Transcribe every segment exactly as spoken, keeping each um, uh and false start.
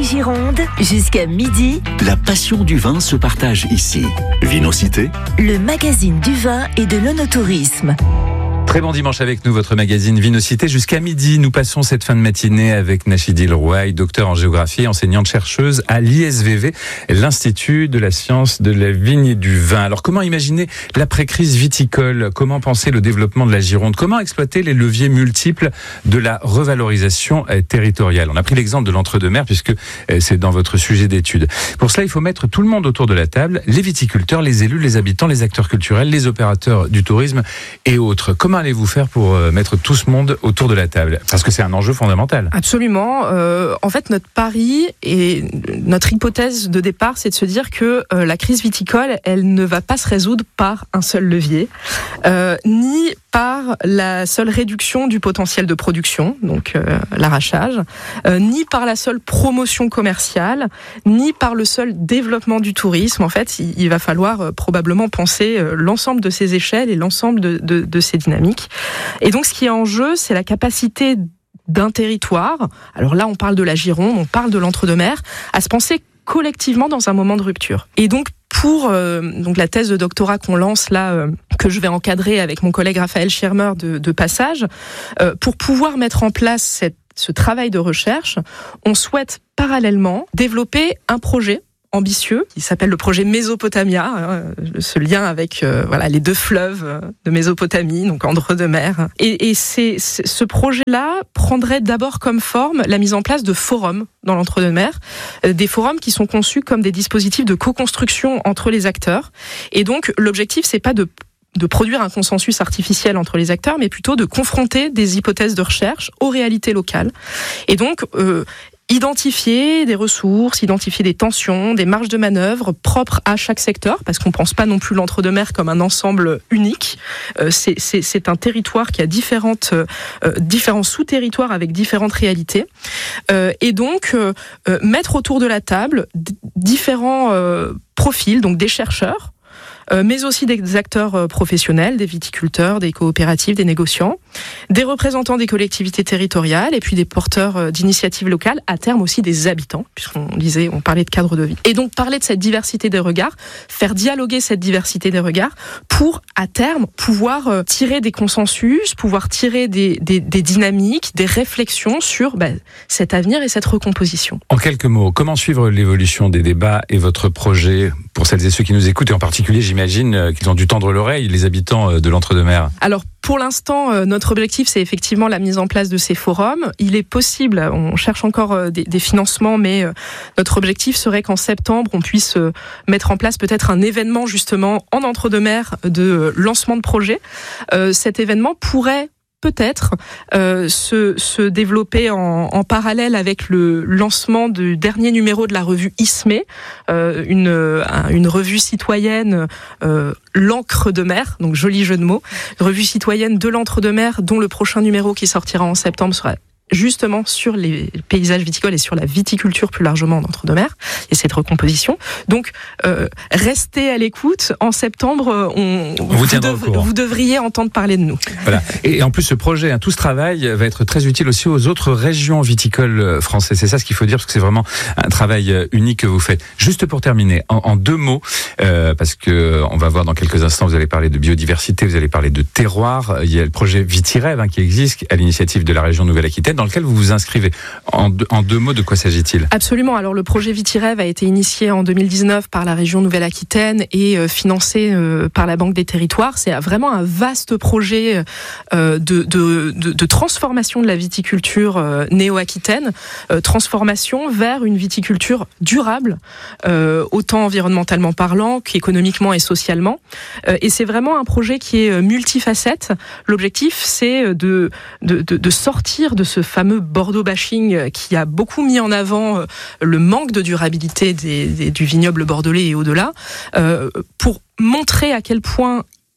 Gironde, jusqu'à midi. La passion du vin se partage ici. Vinocité, le magazine du vin et de l'œnotourisme. Très bon dimanche avec nous, votre magazine Vinocité. Jusqu'à midi, nous passons cette fin de matinée avec Nachidi Rouaille, docteur en géographie, enseignante-chercheuse à l'I S V V, l'Institut de la science de la vigne et du vin. Alors, comment imaginer l'après-crise viticole? Comment penser le développement de la Gironde? Comment exploiter les leviers multiples de la revalorisation territoriale? On a pris l'exemple de l'Entre-deux-Mers puisque c'est dans votre sujet d'étude. Pour cela, il faut mettre tout le monde autour de la table, les viticulteurs, les élus, les habitants, les acteurs culturels, les opérateurs du tourisme et autres. Comment allez-vous faire pour mettre tout ce monde autour de la table? Parce que c'est un enjeu fondamental. Absolument. Euh, en fait, notre pari et notre hypothèse de départ, c'est de se dire que euh, la crise viticole, elle ne va pas se résoudre par un seul levier, euh, ni par la seule réduction du potentiel de production, donc euh, l'arrachage, euh, ni par la seule promotion commerciale, ni par le seul développement du tourisme. En fait, il, il va falloir euh, probablement penser euh, l'ensemble de ces échelles et l'ensemble de, de, de ces dynamiques. Et donc, ce qui est en jeu, c'est la capacité d'un territoire, alors là, on parle de la Gironde, on parle de l'Entre-deux-Mers, à se penser collectivement dans un moment de rupture. Et donc, pour euh, donc la thèse de doctorat qu'on lance là, euh, que je vais encadrer avec mon collègue Raphaël Schirmer de, de passage, euh, pour pouvoir mettre en place cette, ce travail de recherche, on souhaite parallèlement développer un projet ambitieux, qui s'appelle le projet Mésopotamia, hein, ce lien avec euh, voilà les deux fleuves de Mésopotamie, donc Entre-deux-Mers. Et, et c'est, c'est, ce projet-là prendrait d'abord comme forme la mise en place de forums dans l'Entre-deux-Mers, euh, des forums qui sont conçus comme des dispositifs de co-construction entre les acteurs. Et donc l'objectif, c'est pas de de produire un consensus artificiel entre les acteurs, mais plutôt de confronter des hypothèses de recherche aux réalités locales. Et donc euh, identifier des ressources, identifier des tensions, des marges de manœuvre propres à chaque secteur, parce qu'on ne pense pas non plus l'Entre-deux-Mers comme un ensemble unique. Euh, c'est, c'est, c'est un territoire qui a différentes, euh, différents sous-territoires avec différentes réalités. Euh, et donc, euh, mettre autour de la table d- différents euh, profils, donc des chercheurs, Euh, mais aussi des acteurs professionnels, des viticulteurs, des coopératives, des négociants, des représentants des collectivités territoriales et puis des porteurs d'initiatives locales, à terme aussi des habitants, puisqu'on disait, on parlait de cadre de vie. Et donc parler de cette diversité des regards, faire dialoguer cette diversité des regards pour, à terme, pouvoir tirer des consensus, pouvoir tirer des, des, des dynamiques, des réflexions sur bah, cet avenir et cette recomposition. En quelques mots, comment suivre l'évolution des débats et votre projet pour celles et ceux qui nous écoutent, et en particulier, j'imagine qu'ils ont dû tendre l'oreille, les habitants de l'Entre-deux-Mers? Alors, pour l'instant, notre objectif, c'est effectivement la mise en place de ces forums. Il est possible, on cherche encore des, des financements, mais notre objectif serait qu'en septembre, on puisse mettre en place peut-être un événement justement en Entre-deux-Mers de lancement de projet. Euh, cet événement pourrait peut-être euh, se, se développer en, en parallèle avec le lancement du dernier numéro de la revue ISME, euh, une, une revue citoyenne, euh, l'encre de mer, donc joli jeu de mots, revue citoyenne de l'Entre-deux-Mers, dont le prochain numéro qui sortira en septembre sera justement sur les paysages viticoles et sur la viticulture plus largement en Entre-deux-Mers et cette recomposition. Donc, euh, restez à l'écoute. En septembre, on, on vous, vous, dev, vous devriez entendre parler de nous. Voilà. Et en plus, ce projet, hein, tout ce travail va être très utile aussi aux autres régions viticoles françaises. C'est ça ce qu'il faut dire, parce que c'est vraiment un travail unique que vous faites. Juste pour terminer, en, en deux mots, euh, parce que on va voir dans quelques instants, vous allez parler de biodiversité, vous allez parler de terroir. Il y a le projet Vitirêve hein, qui existe à l'initiative de la région Nouvelle-Aquitaine, dans lequel vous vous inscrivez. En deux, en deux mots, de quoi s'agit-il? Absolument. Alors, le projet Vitirêve a été initié en deux mille dix-neuf par la région Nouvelle-Aquitaine et euh, financé euh, par la Banque des Territoires. C'est vraiment un vaste projet euh, de, de, de, de transformation de la viticulture euh, néo-aquitaine, euh, transformation vers une viticulture durable, euh, autant environnementalement parlant qu'économiquement et socialement. Euh, et c'est vraiment un projet qui est multifacette. L'objectif, c'est de, de, de, de sortir de ce fameux Bordeaux bashing qui a beaucoup mis en avant le manque de durabilité des, des, du vignoble bordelais et au-delà, euh, pour montrer à quel point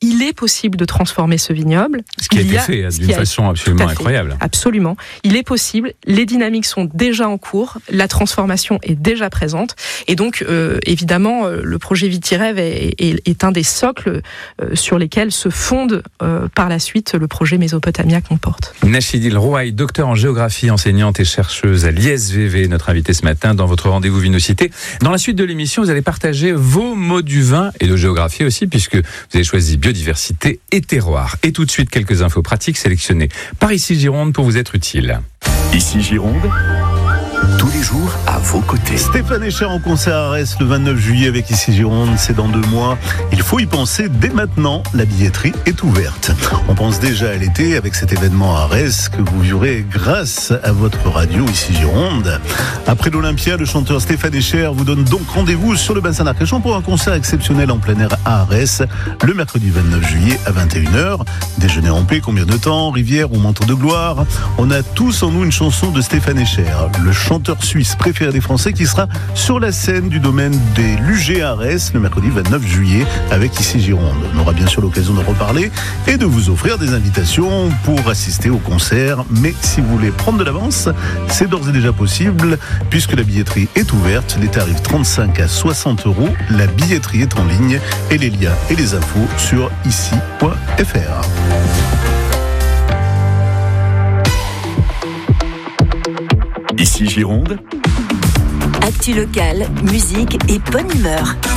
il est possible de transformer ce vignoble. Ce qui a il été a, fait d'une a, façon absolument incroyable. Absolument. Il est possible. Les dynamiques sont déjà en cours. La transformation est déjà présente. Et donc, euh, évidemment, euh, le projet Vitirêve est, est, est un des socles euh, sur lesquels se fonde euh, par la suite le projet Mésopotamia qu'on porte. Nachidil Rouaille, docteur en géographie, enseignante et chercheuse à l'I S V V, notre invitée ce matin dans votre rendez-vous Vinocité. Dans la suite de l'émission, vous allez partager vos mots du vin et de géographie aussi, puisque vous avez choisi biodiversité et terroir. Et tout de suite, quelques infos pratiques sélectionnées par Ici Gironde pour vous être utiles. Ici Gironde, tous les jours à vos côtés. Stéphane Echer en concert à Arès le vingt-neuf juillet avec Ici Gironde, c'est dans deux mois. Il faut y penser dès maintenant, la billetterie est ouverte. On pense déjà à l'été avec cet événement à Arès que vous vivrez grâce à votre radio Ici Gironde. Après l'Olympia, le chanteur Stéphane Echer vous donne donc rendez-vous sur le bassin d'Arcachon pour un concert exceptionnel en plein air à Arès le mercredi vingt-neuf juillet à vingt et une heures. Déjeuner en paix, combien de temps, rivière ou manteau de gloire. On a tous en nous une chanson de Stéphane Echer, le chanteur suisse préféré des Français qui sera sur la scène du domaine des Lugers à Arès le mercredi vingt-neuf juillet avec Ici Gironde. On aura bien sûr l'occasion de reparler et de vous offrir des invitations pour assister au concert. Mais si vous voulez prendre de l'avance, c'est d'ores et déjà possible puisque la billetterie est ouverte. Les tarifs trente-cinq à soixante euros. La billetterie est en ligne et les liens et les infos sur ici point f r. Ici Gironde, Actu locale, musique et bonne humeur.